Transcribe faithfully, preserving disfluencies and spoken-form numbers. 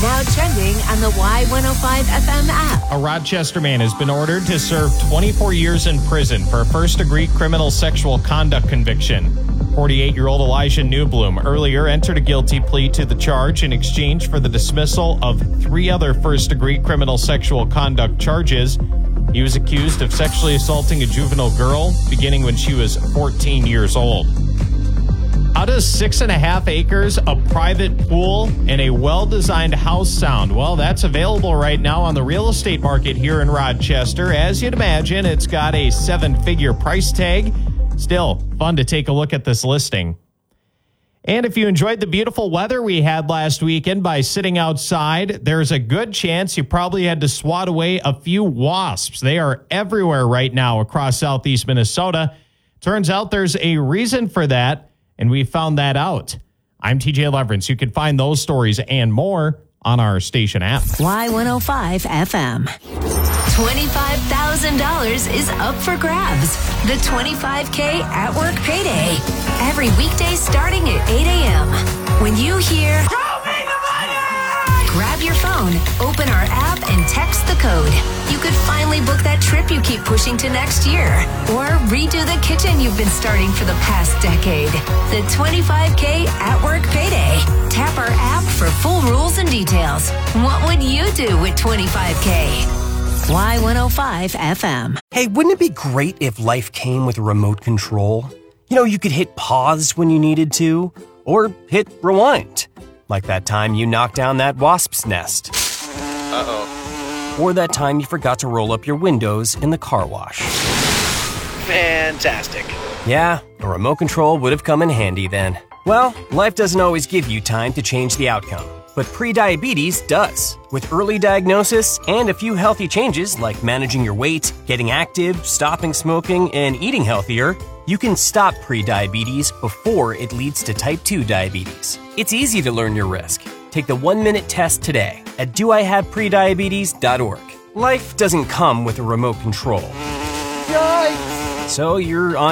Now trending on the Y one oh five F M app. A Rochester man has been ordered to serve twenty-four years in prison for a first-degree criminal sexual conduct conviction. forty-eight-year-old Elijah Newbloom earlier entered a guilty plea to the charge in exchange for the dismissal of three other first-degree criminal sexual conduct charges. He was accused of sexually assaulting a juvenile girl beginning when she was fourteen years old. How does six and a half acres, a private pool, and a well-designed house sound? Well, that's available right now on the real estate market here in Rochester. As you'd imagine, it's got a seven-figure price tag. Still, fun to take a look at this listing. And if you enjoyed the beautiful weather we had last weekend by sitting outside, there's a good chance you probably had to swat away a few wasps. They are everywhere right now across southeast Minnesota. Turns out there's a reason for that, and we found that out. I'm T J Leverance. You can find those stories and more on our station app. Y one oh five F M. twenty-five thousand dollars is up for grabs. The twenty-five K at work payday. Every weekday starting at eight a.m. When you hear, "Show me the money!" grab your phone, open our app, and text the code. You could finally book that trip you keep pushing to next year. Or redo the kitchen you've been starting for the past decade. The twenty-five K at work payday. Tap our app for full rules and details. What would you do with twenty-five K? Y one oh five F M. Hey, wouldn't it be great if life came with a remote control? You know, you could hit pause when you needed to, or hit rewind. Like that time you knocked down that wasp's nest. Uh-oh. Or that time you forgot to roll up your windows in the car wash. Fantastic. Yeah, a remote control would have come in handy then. Well, life doesn't always give you time to change the outcome. But prediabetes does. With early diagnosis and a few healthy changes like managing your weight, getting active, stopping smoking, and eating healthier, you can stop prediabetes before it leads to type two diabetes. It's easy to learn your risk. Take the one-minute test today at do I have prediabetes dot org. Life doesn't come with a remote control. Yikes! So you're on